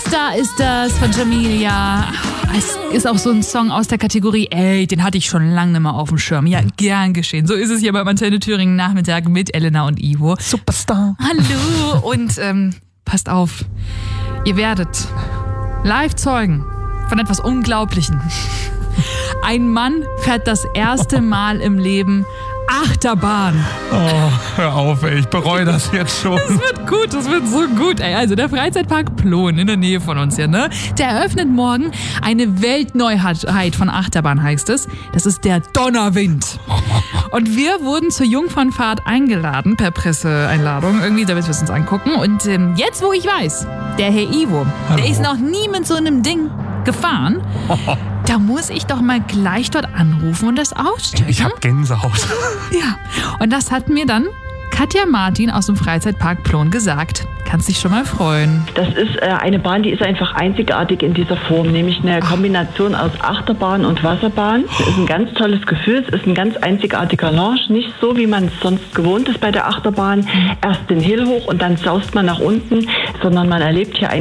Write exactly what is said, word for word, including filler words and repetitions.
Star ist das von Jamilia. Es ist auch so ein Song aus der Kategorie, ey, den hatte ich schon lange nicht mehr auf dem Schirm. Ja, gern geschehen. So ist es hier beim Antenne Thüringen Nachmittag mit Elena und Ivo. Superstar. Hallo und ähm, passt auf, ihr werdet live Zeugen von etwas Unglaublichem. Ein Mann fährt das erste Mal im Leben Achterbahn. Oh, hör auf, ey, ich bereue das jetzt schon. Das wird gut, das wird so gut, ey. Also der Freizeitpark Plon in der Nähe von uns hier, ne? Der eröffnet morgen eine Weltneuheit von Achterbahn, heißt es. Das ist der Donnerwind. Und wir wurden zur Jungfernfahrt eingeladen, per Presseeinladung irgendwie, damit wir es uns angucken. Und ähm, jetzt, wo ich weiß, der Herr Ivo, Hallo. der ist noch nie mit so einem Ding gefahren. Da muss ich doch mal gleich dort anrufen und das auschecken. Ich hab Gänsehaut. Ja, und das hat mir dann Katja Martin aus dem Freizeitpark Plon gesagt. Kannst dich schon mal freuen. Das ist äh, eine Bahn, die ist einfach einzigartig in dieser Form, nämlich eine Kombination aus Achterbahn und Wasserbahn. Es ist ein ganz tolles Gefühl, es ist ein ganz einzigartiger Launch, nicht so, wie man es sonst gewohnt ist bei der Achterbahn. Erst den Hill hoch und dann saust man nach unten, sondern man erlebt hier ein